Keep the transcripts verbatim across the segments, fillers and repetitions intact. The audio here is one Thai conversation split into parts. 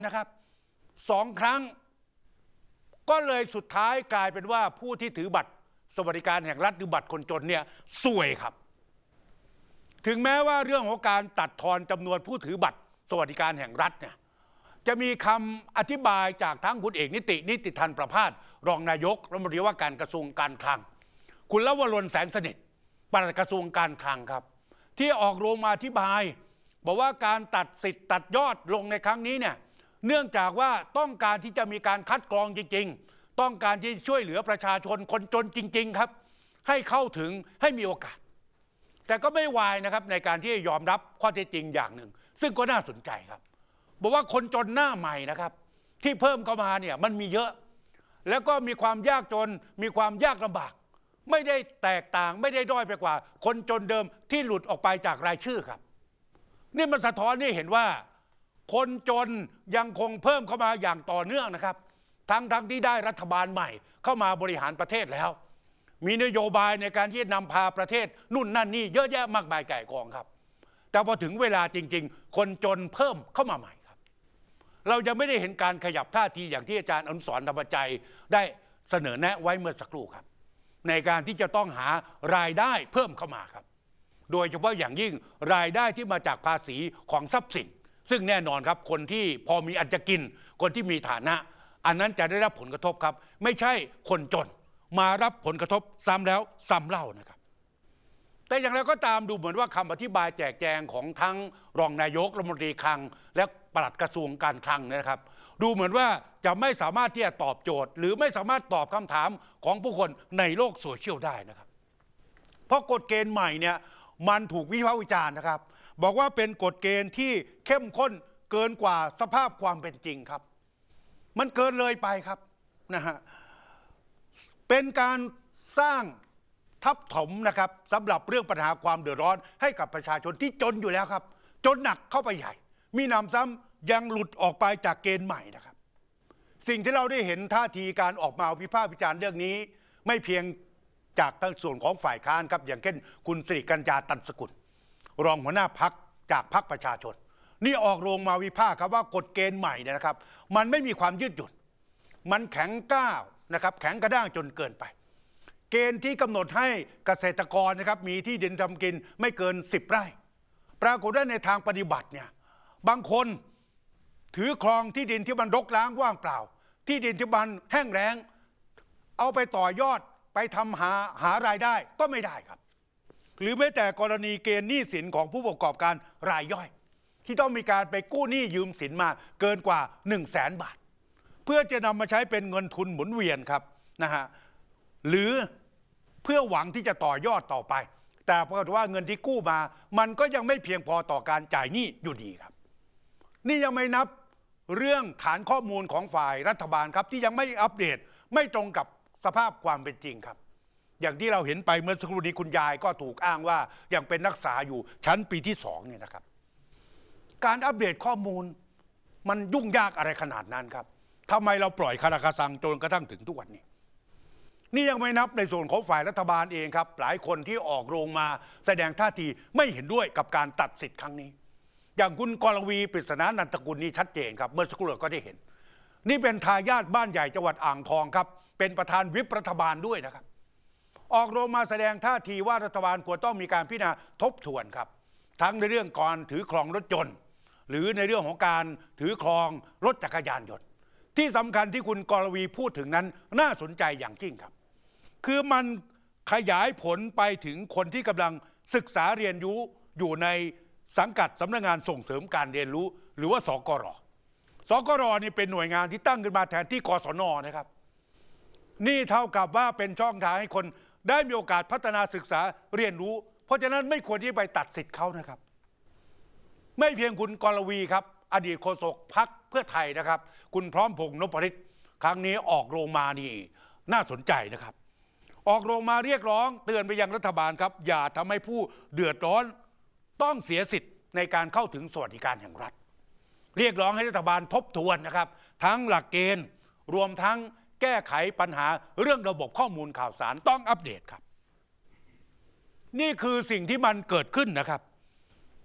นะครับสองครั้งก็เลยสุดท้ายกลายเป็นว่าผู้ที่ถือบัตรสวัสดิการแห่งรัฐหรือบัตรคนจนเนี่ยซวยครับถึงแม้ว่าเรื่องของการตัดทอนจำนวนผู้ถือบัตรสวัสดิการแห่งรัฐเนี่ยจะมีคำอธิบายจากทั้งคุณเอกนิตินิติธันประภาสรองนายกรัฐมนตรีว่าการกระทรวงการคลังคุณลวรนแสงสนิทปลัดกระทรวงการคลังครับที่ออกโรงมาอธิบายบอกว่าการตัดสิทธิ์ตัดยอดลงในครั้งนี้เนี่ยเนื่องจากว่าต้องการที่จะมีการคัดกรองจริงๆต้องการที่ช่วยเหลือประชาชนคนจนจริงๆครับให้เข้าถึงให้มีโอกาสแต่ก็ไม่วายนะครับในการที่จะยอมรับข้อเท็จจริงอย่างหนึ่งซึ่งก็น่าสนใจครับบอกว่าคนจนหน้าใหม่นะครับที่เพิ่มเข้ามาเนี่ยมันมีเยอะแล้วก็มีความยากจนมีความยากลำบากไม่ได้แตกต่างไม่ได้ด้อยไปกว่าคนจนเดิมที่หลุดออกไปจากรายชื่อครับนี่มันสะท้อนให้เห็นว่าคนจนยังคงเพิ่มเข้ามาอย่างต่อเนื่องนะครับทั้งทั้งที่ได้รัฐบาลใหม่เข้ามาบริหารประเทศแล้วมีนโยบายในการที่นำพาประเทศนู่นนั่นนี่เยอะแยะมากมายไก่กองครับแต่พอถึงเวลาจริงๆคนจนเพิ่มเข้ามาใหม่ครับเรายังไม่ได้เห็นการขยับท่าทีอย่างที่อาจารย์อนุสรณ์ธรรมจัยได้เสนอแนะไว้เมื่อสักครู่ครับในการที่จะต้องหารายได้เพิ่มเข้ามาครับโดยเฉพาะอย่างยิ่งรายได้ที่มาจากภาษีของทรัพย์สินซึ่งแน่นอนครับคนที่พอมีอันจะกินคนที่มีฐานะอันนั้นจะได้รับผลกระทบครับไม่ใช่คนจนมารับผลกระทบซ้ำแล้วซ้ำเล่านะครับแต่อย่างไรก็ตามดูเหมือนว่าคำอธิบายแจกแจงของทั้งรองนายกรัฐมนตรีคลังและปลัดกระทรวงการคลังนะครับดูเหมือนว่าจะไม่สามารถที่จะตอบโจทย์หรือไม่สามารถตอบคำถามของผู้คนในโลกโซเชียลได้นะครับเพราะกฎเกณฑ์ใหม่เนี่ยมันถูกวิพากษ์วิจารณ์นะครับบอกว่าเป็นกฎเกณฑ์ที่เข้มข้นเกินกว่าสภาพความเป็นจริงครับมันเกินเลยไปครับนะฮะเป็นการสร้างทับถมนะครับสำหรับเรื่องปัญหาความเดือดร้อนให้กับประชาชนที่จนอยู่แล้วครับจนหนักเข้าไปใหญ่มีหนำซ้ำยังหลุดออกไปจากเกณฑ์ใหม่นะครับสิ่งที่เราได้เห็นท่าทีการออกมาวิพากษ์วิจารณ์เรื่องนี้ไม่เพียงจากทางส่วนของฝ่ายค้านครับอย่างเช่นคุณสิริกัญญาตันสกุลรองหัวหน้าพรรคจากพรรคประชาชนนี่ออกโรงมาวิพากษ์ครับว่ากฎเกณฑ์ใหม่เนี่ยนะครับมันไม่มีความยืดหยุ่นมันแข็งก้าวนะครับแข็งกระด้างจนเกินไปเกณฑ์ที่กำหนดให้เกษตรกรนะครับมีที่ดินทำกินไม่เกินสิบไร่ปรากฏว่าในทางปฏิบัติเนี่ยบางคนถือครองที่ดินที่มันรกร้างว่างเปล่าที่ดินที่มันแห้งแล้งเอาไปต่อยอดไปทำหาหารายได้ก็ไม่ได้ครับหรือแม้แต่กรณีเกณฑ์หนี้สินของผู้ประกอบการรายย่อยที่ต้องมีการไปกู้หนี้ยืมสินมาเกินกว่าหนึ่งแสนบาทเพื่อจะนำมาใช้เป็นเงินทุนหมุนเวียนครับนะฮะหรือเพื่อหวังที่จะต่อยอดต่อไปแต่ปรากฏว่าเงินที่กู้มามันก็ยังไม่เพียงพอต่อการจ่ายหนี้อยู่ดีครับนี่ยังไม่นับเรื่องฐานข้อมูลของฝ่ายรัฐบาลครับที่ยังไม่อัปเดตไม่ตรงกับสภาพความเป็นจริงครับอย่างที่เราเห็นไปเมื่อสักครู่นี้คุณยายก็ถูกอ้างว่ายังเป็นนักศึกษาอยู่ชั้นปีที่สองเนี่ยนะครับการอัปเดตข้อมูลมันยุ่งยากอะไรขนาดนั้นครับทำไมเราปล่อยคาราคาซังจนกระทั่งถึงทุกวันนี้นี่ยังไม่นับในส่วนของฝ่ายรัฐบาลเองครับหลายคนที่ออกโรงมาแสดงท่าทีไม่เห็นด้วยกับการตัดสิทธิ์ครั้งนี้อย่างคุณกรวีปริศนานันทกุลนี่ชัดเจนครับเมื่อสักครู่ก็ได้เห็นนี่เป็นทายาทบ้านใหญ่จังหวัดอ่างทองครับเป็นประธานวิปรัฐบาลด้วยนะครับออกโรงมาแสดงท่าทีว่ารัฐบาลควรต้องมีการพิจารณาทบทวนครับทั้งในเรื่องการถือครองรถยนต์หรือในเรื่องของการถือครองรถจักรยานยนต์ที่สำคัญที่คุณกรวีพูดถึงนั้นน่าสนใจอย่างยิ่งครับคือมันขยายผลไปถึงคนที่กำลังศึกษาเรียนรู้อยู่ในสังกัดสำนักงานส่งเสริมการเรียนรู้หรือว่าสกร.สกร.นี่เป็นหน่วยงานที่ตั้งขึ้นมาแทนที่กศน.นะครับนี่เท่ากับว่าเป็นช่องทางให้คนได้มีโอกาสพัฒนาศึกษาเรียนรู้เพราะฉะนั้นไม่ควรที่ไปตัดสิทธิ์เขานะครับไม่เพียงคุณกรวีครับอดีตโฆษกพรรคเพื่อไทยนะครับคุณพร้อมพงษ์นพฤทธิ์ครั้งนี้ออกโรงมานี่น่าสนใจนะครับออกโรงมาเรียกร้องเตือนไปยังรัฐบาลครับอย่าทำให้ผู้เดือดร้อนต้องเสียสิทธิ์ในการเข้าถึงสวัสดิการแห่งรัฐเรียกร้องให้รัฐบาลทบทวนนะครับทั้งหลักเกณฑ์รวมทั้งแก้ไขปัญหาเรื่องระบบข้อมูลข่าวสารต้องอัปเดตครับนี่คือสิ่งที่มันเกิดขึ้นนะครับ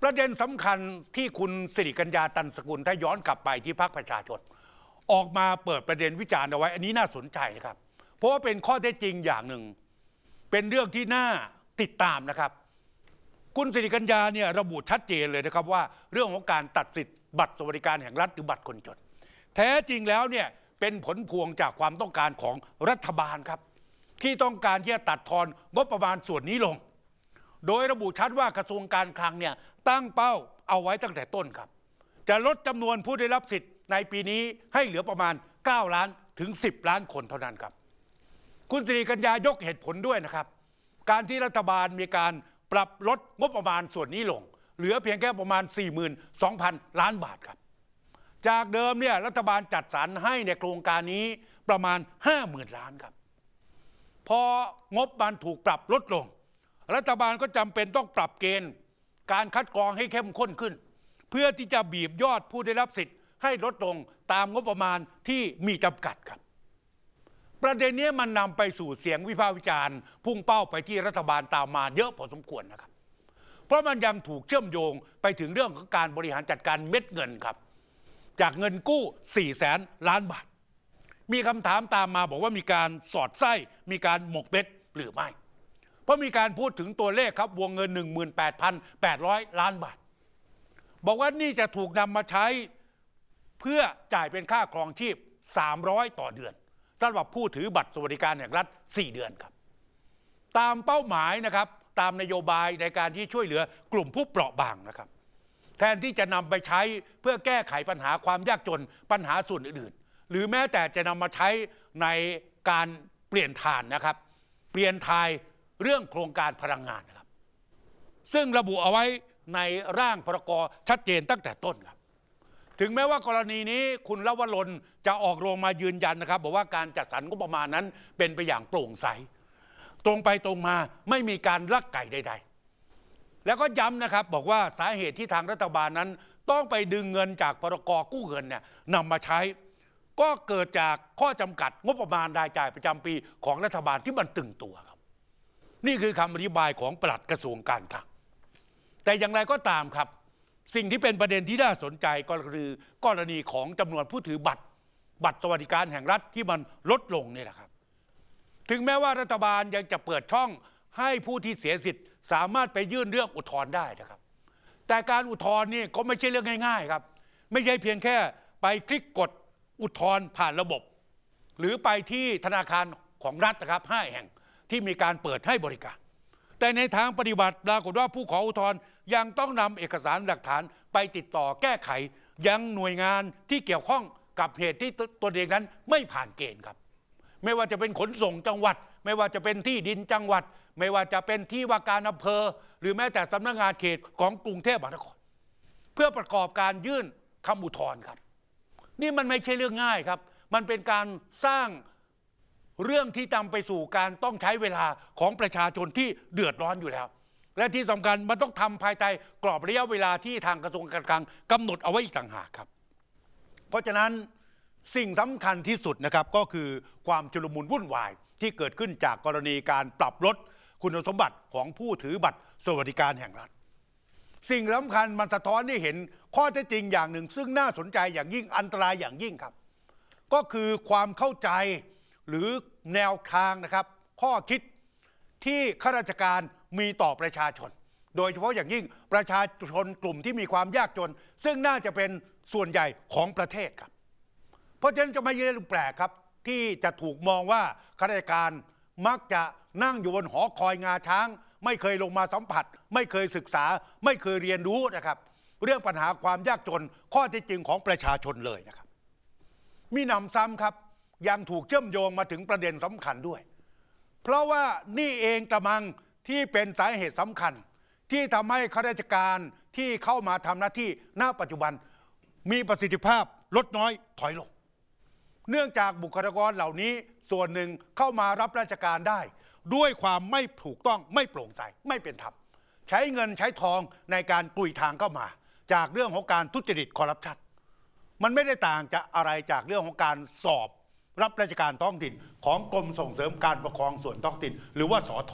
ประเด็นสำคัญที่คุณสิริกัญญาตันสกุลถ้าย้อนกลับไปที่พรรคประชาชนออกมาเปิดประเด็นวิจารณ์เอาไว้อันนี้น่าสนใจนะครับเพราะว่าเป็นข้อเท็จจริงอย่างหนึ่งเป็นเรื่องที่น่าติดตามนะครับคุณสิริกัญญาเนี่ยระบุชัดเจนเลยนะครับว่าเรื่องของการตัดสิทธิ์บัตรสวัสดิการแห่งรัฐหรือบัตรคนจนแท้จริงแล้วเนี่ยเป็นผลพวงจากความต้องการของรัฐบาลครับที่ต้องการที่จะตัดทอนงบประมาณส่วนนี้ลงโดยระบุชัดว่ากระทรวงการคลังเนี่ยตั้งเป้าเอาไว้ตั้งแต่ต้นครับจะลดจำนวนผู้ได้รับสิทธิ์ในปีนี้ให้เหลือประมาณเก้าล้านถึงสิบล้านคนเท่านั้นครับคุณสิริกัญญายกเหตุผลด้วยนะครับการที่รัฐบาลมีการปรับลดงบประมาณส่วนนี้ลงเหลือเพียงแค่ประมาณ สี่หมื่นสองพัน ล้านบาทครับจากเดิมเนี่ยรัฐบาลจัดสรรให้ในโครงการนี้ประมาณ ห้าหมื่น ล้านครับพองบมันถูกปรับลดลงรัฐบาลก็จำเป็นต้องปรับเกณฑ์การคัดกรองให้เข้มข้นขึ้นเพื่อที่จะบีบยอดผู้ได้รับสิทธิ์ให้ลดลงตามงบประมาณที่มีจำกัดครับประเด็นนี้มันนำไปสู่เสียงวิพากษ์วิจารณ์พุ่งเป้าไปที่รัฐบาลตามมาเยอะพอสมควรนะครับเพราะมันยังถูกเชื่อมโยงไปถึงเรื่องของการบริหารจัดการเม็ดเงินครับจากเงินกู้สี่แสนล้านบาทมีคำถามตามมาบอกว่ามีการสอดไส้มีการหมกเม็ดหรือไม่เพราะมีการพูดถึงตัวเลขครับวงเงิน หนึ่งหมื่นแปดพันแปดร้อย ล้านบาทบอกว่านี่จะถูกนำมาใช้เพื่อจ่ายเป็นค่าครองชีพสามร้อยต่อเดือนสำหรับผู้ถือบัตรสวัสดิการแห่งรัฐสี่เดือนครับตามเป้าหมายนะครับตามนโยบายในการที่ช่วยเหลือกลุ่มผู้เปราะบางนะครับแทนที่จะนำไปใช้เพื่อแก้ไขปัญหาความยากจนปัญหาส่วนอื่นๆหรือแม้แต่จะนำมาใช้ในการเปลี่ยนถ่านนะครับเปลี่ยนทายเรื่องโครงการพลังงานนะครับซึ่งระบุเอาไว้ในร่างพรกชัดเจนตั้งแต่ต้นครับถึงแม้ว่ากรณีนี้คุณลวรนจะออกโรงมายืนยันนะครับบอกว่าการจัดสรรงบประมาณนั้นเป็นไปอย่างโปร่งใสตรงไปตรงมาไม่มีการลักไก่ใดๆแล้วก็ย้ำนะครับบอกว่าสาเหตุที่ทางรัฐบาลนั้นต้องไปดึงเงินจากพรกกู้เงินเนี่ยนำมาใช้ก็เกิดจากข้อจำกัดงบประมาณรายจ่ายประจำปีของรัฐบาลที่มันตึงตัวครับนี่คือคำอธิบายของปลัดกระทรวงการคลังแต่อย่างไรก็ตามครับสิ่งที่เป็นประเด็นที่น่าสนใจก็คือกรณีของจำนวนผู้ถือบัตรบัตรสวัสดิการแห่งรัฐที่มันลดลงนี่แหละครับถึงแม้ว่ารัฐบาลยังจะเปิดช่องให้ผู้ที่เสียสิทธิ์สามารถไปยื่นเรื่องอุทธรณ์ได้นะครับแต่การอุทธรณ์นี่ก็ไม่ใช่เรื่องง่ายๆครับไม่ใช่เพียงแค่ไปคลิกกดอุทธรณ์ผ่านระบบหรือไปที่ธนาคารของรัฐนะครับห้าแห่งที่มีการเปิดให้บริการแต่ในทางปฏิบัติปรากฏว่าผู้ขออุทธรณ์ยังต้องนำเอกสารหลักฐานไปติดต่อแก้ไขยังหน่วยงานที่เกี่ยวข้องกับเหตุที่ตัวเองนั้นไม่ผ่านเกณฑ์ครับไม่ว่าจะเป็นขนส่งจังหวัดไม่ว่าจะเป็นที่ดินจังหวัดไม่ว่าจะเป็นที่ว่าการอำเภอหรือแม้แต่สำนักงานเขตของกรุงเทพมหานครเพื่อประกอบการยื่นคำอุทธรณ์ครับนี่มันไม่ใช่เรื่องง่ายครับมันเป็นการสร้างเรื่องที่นำไปสู่การต้องใช้เวลาของประชาชนที่เดือดร้อนอยู่แล้วและที่สำคัญมันต้องทำภายใต้กรอบระยะเวลาที่ทางกระทรวงการคลังกำหนดเอาไว้อีกต่างหากครับเพราะฉะนั้นสิ่งสำคัญที่สุดนะครับก็คือความชุลมุนวุ่นวายที่เกิดขึ้นจากกรณีการปรับลดคุณสมบัติของผู้ถือบัตรสวัสดิการแห่งรัฐสิ่งสำคัญมันสะท้อนให้เห็นข้อเท็จจริงอย่างหนึ่งซึ่งน่าสนใจอย่างยิ่งอันตรายอย่างยิ่งครับก็คือความเข้าใจหรือแนวทางนะครับข้อคิดที่ข้าราชการมีต่อประชาชนโดยเฉพาะอย่างยิ่งประชาชนกลุ่มที่มีความยากจนซึ่งน่าจะเป็นส่วนใหญ่ของประเทศครับเพราะฉะนั้นจะไม่ใช่เรื่องแปลกครับที่จะถูกมองว่าข้าราชการมักจะนั่งอยู่บนหอคอยงาช้างไม่เคยลงมาสัมผัสไม่เคยศึกษาไม่เคยเรียนรู้นะครับเรื่องปัญหาความยากจนข้อเท็จจริงของประชาชนเลยนะครับมีหนำซ้ำครับยังถูกเชื่อมโยงมาถึงประเด็นสำคัญด้วยเพราะว่านี่เองตะมังที่เป็นสาเหตุสำคัญที่ทำให้ข้าราชการที่เข้ามาทำหน้าที่ณปัจจุบันมีประสิทธิภาพลดน้อยถอยลงเนื่องจากบุคลากรเหล่านี้ส่วนหนึ่งเข้ามารับราชการได้ด้วยความไม่ถูกต้องไม่โปร่งใสไม่เป็นธรรมใช้เงินใช้ทองในการกลุยทางเข้ามาจากเรื่องของการทุจริตคอร์รัปชันมันไม่ได้ต่างจากอะไรจากเรื่องของการสอบรับราชการท้องถิ่นของกรมส่งเสริมการปกครองส่วนท้องถิ่นหรือว่าสทครับ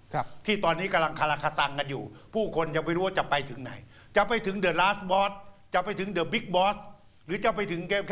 ครับที่ตอนนี้กำลังคาราคาซังกันอยู่ ผู้คนยังไม่รู้ว่าจะไปถึงไหน จะไปถึงเดอะลาสบอสจะไปถึงเดอะบิ๊กบอสหรือจะไปถึงแค่